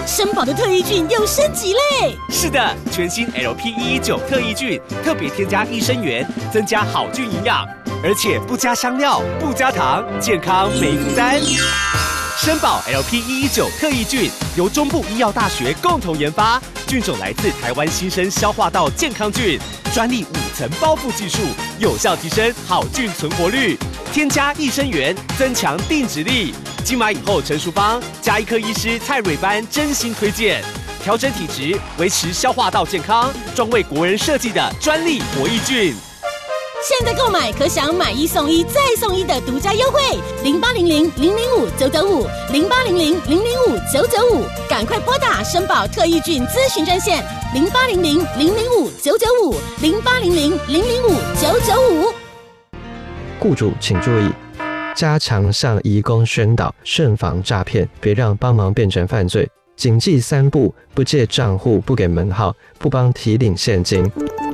申宝的特异菌又升级嘞！ 是的，全新 LP119特异菌特别添加益生元，增加好菌营养，而且不加香料、不加糖，健康没负担。申宝 LP119特异菌由中部医药大学共同研发，菌种来自台湾新生消化道健康菌，专利5层包覆技术，有效提升好菌存活率，添加益生元，增强定植力。经买以后陈淑芳加医科医师蔡蕊班真心推荐，调整体质，维持消化道健康，专为国人设计的专利活益菌。 现在购买可享买1送1再送1的独家优惠，0800-005-995 0800-005-995，赶快拨打申宝特异菌咨询专线0800-005-995 0800-005-995。 雇主请注意，加强向移工宣导，慎防诈骗，别让帮忙变成犯罪。谨记3不：不借账户，不给门号，不帮提领现金。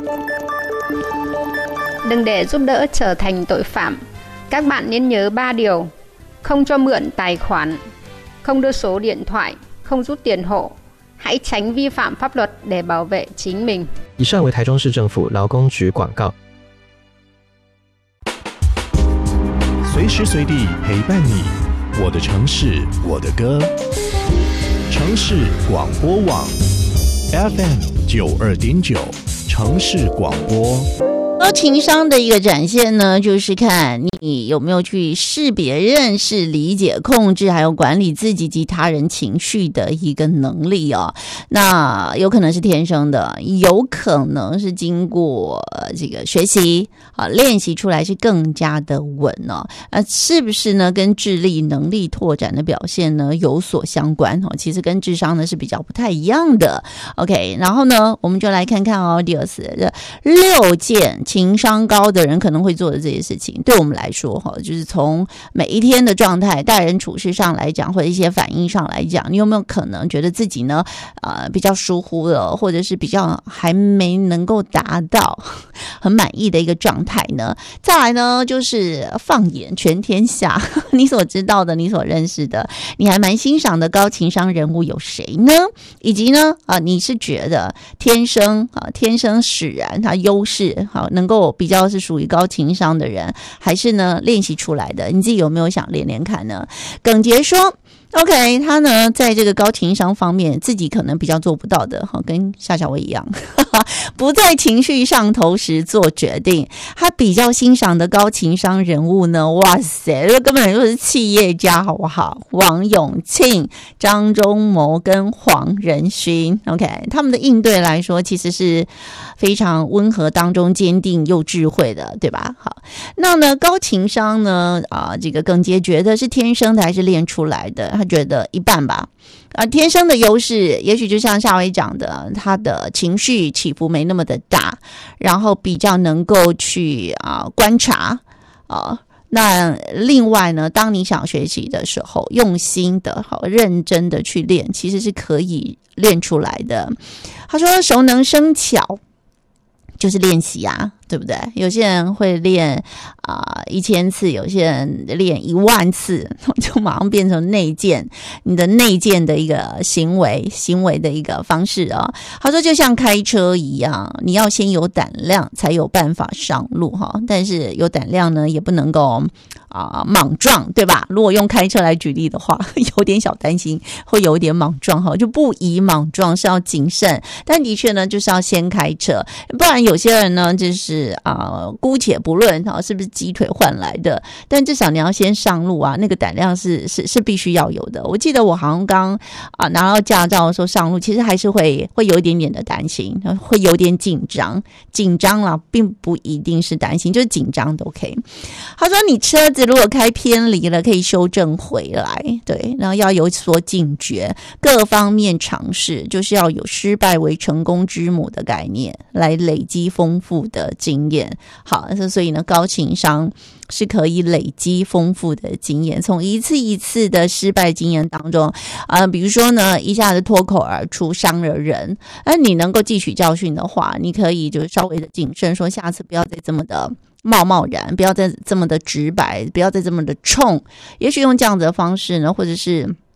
Đừng để giúp đỡ trở thành tội phạm. Các bạn nên nhớ 3 điều: không cho mượn tài khoản, không đưa số điện thoại, không rút tiền hộ. Hãy tránh vi phạm pháp luật để bảo vệ chính mình. 以上为台中市政府劳工局广告。 随时随地陪伴你，我的城市，我的歌。城市广播网 FM92.9，城市广播。 高情商的一个展现呢，就是看你有没有去识别、认识、理解、控制，还有管理自己及他人情绪的一个能力哦。那有可能是天生的，有可能是经过这个学习练习出来是更加的稳哦。是不是呢？跟智力能力拓展的表现呢有所相关哦？其实跟智商呢是比较不太一样的。OK， 然后呢，我们就来看看Audius 的6件情商高的人可能会做的这些事情，对我们来说就是从每一天的状态、待人处事上来讲，或者一些反应上来讲，你有没有可能觉得自己呢比较疏忽了，或者是比较还没能够达到很满意的一个状态呢？再来呢，就是放眼全天下，你所知道的、你所认识的、你还蛮欣赏的高情商人物有谁呢？以及呢你是觉得天生使然他优势能够比较是属于高情商的人，还是呢练习出来的？你自己有没有想练练看呢？耿杰说 OK， 他呢在这个高情商方面自己可能比较做不到的，跟夏小薇一样不在情绪上头时做决定。他比较欣赏的高情商人物呢，哇塞，这根本就是企业家好不好？王永庆、张忠谋跟黄仁勋 OK， 他们的应对来说其实是非常温和当中坚定又智慧的，对吧？好，那呢高情商呢这个耿杰觉得是天生的还是练出来的？他觉得一半吧。天生的优势也许就像夏薇讲的，他的情绪起伏没那么的大，然后比较能够去观察那另外呢，当你想学习的时候，用心的认真的去练，其实是可以练出来的。他说熟能生巧就是练习啊，对不对？有些人会练1000次，有些人练10000次，就马上变成内建，你的内建的一个行为的一个方式啊。他说就像开车一样，你要先有胆量才有办法上路哈。但是有胆量呢，也不能够莽撞，对吧？如果用开车来举例的话，有点小担心会有点莽撞哈，就不宜莽撞，是要谨慎。但的确呢，就是要先开车，不然有些人呢，就是姑且不论是不是鸡腿换来的，但至少你要先上路啊，那个胆量是必须要有的。我记得我好像刚拿到驾照的时候上路，其实还是会有一点点的担心，会有点紧张啦，并不一定是担心，就是紧张都 OK。他说你车子如果开偏离了，可以修正回来，对，然后要有所警觉，各方面尝试，就是要有失败为成功之母的概念，来累积丰富的经验。好，所以呢，高情商是可以累积丰富的经验，从一次一次的失败经验当中比如说呢，一下子脱口而出伤了人，你能够汲取教训的话，你可以就是稍微的谨慎，说下次不要再这么的贸然，不要再这么的直白，不要再这么的冲。也许用这样子的方式呢，或者是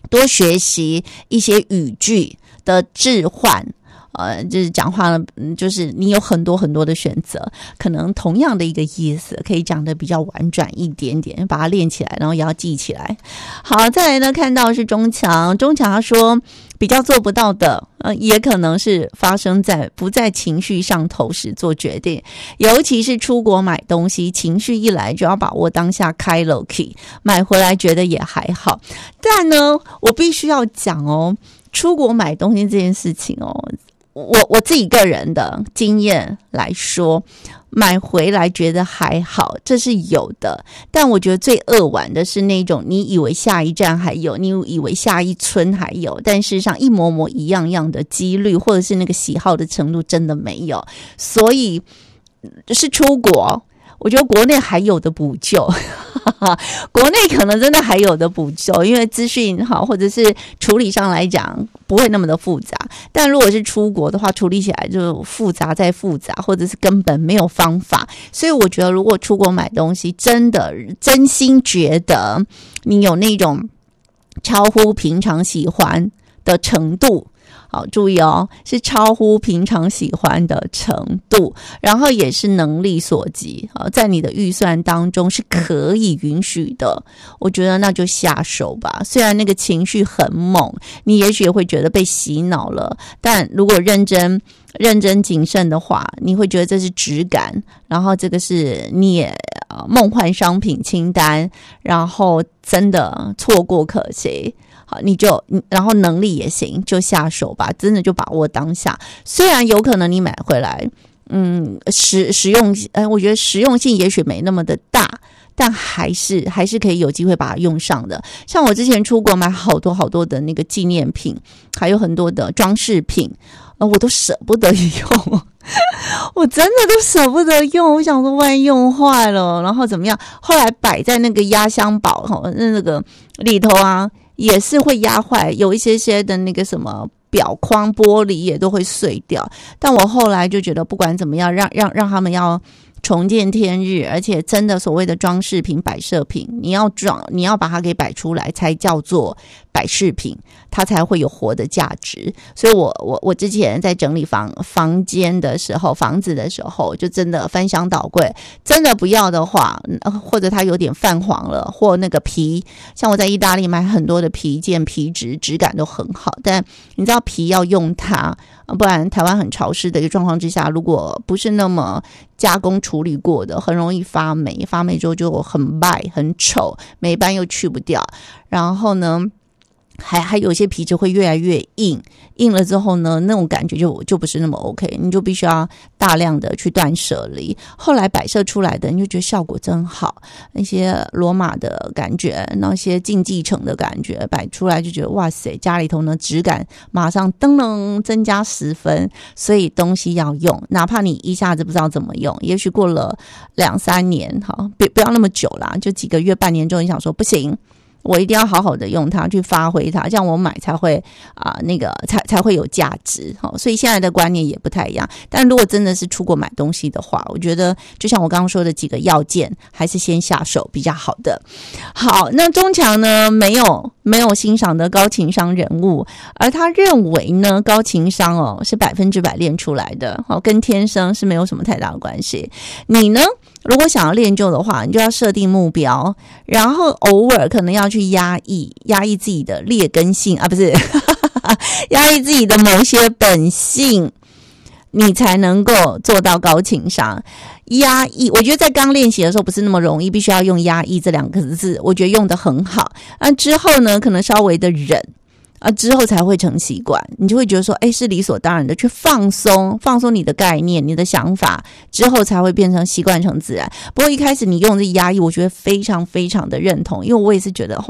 多学习一些语句的置换。就是讲话呢，就是你有很多很多的选择，可能同样的一个意思，可以讲得比较婉转一点点，把它练起来，然后也要记起来。好，再来呢，看到是中强他说比较做不到的，也可能是发生在不在情绪上头时做决定，尤其是出国买东西，情绪一来就要把握当下开了 key， 买回来觉得也还好，但呢，我必须要讲哦，出国买东西这件事情哦。我自己个人的经验来说，买回来觉得还好，这是有的。但我觉得最扼腕的是那种你以为下一站还有，你以为下一村还有，但事实上一模模一样样的几率，或者是那个喜好的程度真的没有。所以是出国，我觉得国内还有的补救。国内可能真的还有的补救，因为资讯好或者是处理上来讲不会那么的复杂，但如果是出国的话，处理起来就复杂再复杂，或者是根本没有方法。所以我觉得如果出国买东西，真心觉得你有那种超乎平常喜欢的程度，好，注意哦，是超乎平常喜欢的程度，然后也是能力所及，在你的预算当中是可以允许的，我觉得那就下手吧。虽然那个情绪很猛，你也许会觉得被洗脑了，但如果认真谨慎的话，你会觉得这是质感，然后这个是你也梦幻商品清单，然后真的错过可惜。好，然后能力也行，就下手吧，真的就把握当下。虽然有可能你买回来，实用，我觉得实用性也许没那么的大，但还是可以有机会把它用上的。像我之前出国买好多好多的那个纪念品，还有很多的装饰品，我都舍不得用。我真的都舍不得用，我想说万一用坏了，然后怎么样？后来摆在那个压箱宝那个里头啊，也是会压坏，有一些的那个什么表框玻璃也都会碎掉。但我后来就觉得不管怎么样，让他们要重见天日，而且真的所谓的装饰品、摆设品，你要把它给摆出来，才叫做摆饰品，它才会有活的价值。所以我之前在整理房间的时候，房子的时候，就真的翻箱倒柜，真的不要的话，或者它有点泛黄了，或那个皮，像我在意大利买很多的皮件、皮质感都很好，但你知道皮要用它，不然台湾很潮湿的一个状况之下，如果不是那么加工处理过的，很容易发霉，发霉之后就很败很丑，霉斑又去不掉，然后呢还有一些皮质会越来越硬了之后呢，那种感觉就不是那么 OK， 你就必须要大量的去断舍离。后来摆设出来的你就觉得效果真好，那些罗马的感觉，那些竞技城的感觉，摆出来就觉得哇塞，家里头呢质感马上噔噔增加10分。所以东西要用，哪怕你一下子不知道怎么用，也许过了2-3年，好，不要那么久啦，就几个月半年之后，你想说不行，我一定要好好的用它，去发挥它，这样我买才会才会有价值。所以现在的观念也不太一样。但如果真的是出国买东西的话，我觉得就像我刚刚说的几个要件，还是先下手比较好的。好，那中强呢没有欣赏的高情商人物，而他认为呢高情商是100%练出来的，跟天生是没有什么太大的关系。你呢如果想要练就的话，你就要设定目标，然后偶尔可能要去压抑自己的劣根性啊，不是压抑自己的某些本性，你才能够做到高情商。压抑，我觉得在刚练习的时候不是那么容易，必须要用压抑这2个字，我觉得用得很好。之后呢，可能稍微的忍。之后才会成习惯，你就会觉得说是理所当然的去放松你的概念、你的想法，之后才会变成习惯成自然。不过一开始你用这压抑，我觉得非常非常的认同，因为我也是觉得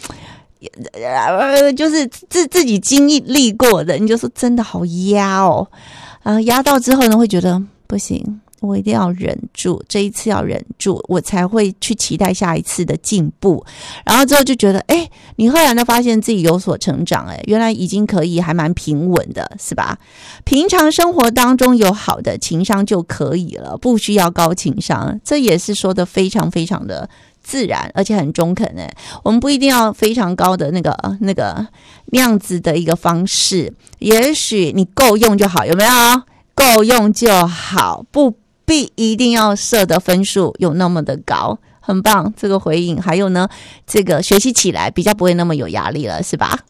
就是自己经历过的，你就说真的好压压到之后呢，会觉得不行，我一定要忍住，这一次要忍住，我才会去期待下一次的进步。然后之后就觉得你赫然的发现自己有所成长，原来已经可以还蛮平稳的，是吧？平常生活当中有好的情商就可以了，不需要高情商，这也是说的非常非常的自然，而且很中肯诶。我们不一定要非常高的那样子的一个方式，也许你够用就好，有没有？够用就好，不必一定要设的分数有那么的高。很棒，这个回应，还有呢，这个学习起来比较不会那么有压力了，是吧？